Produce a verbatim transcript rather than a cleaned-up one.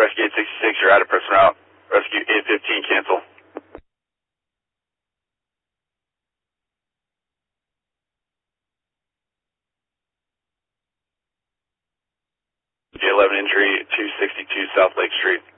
Rescue eight sixty-six, you're out of person route. Rescue eight fifteen, cancel. J eleven injury, two sixty-two South Lake Street.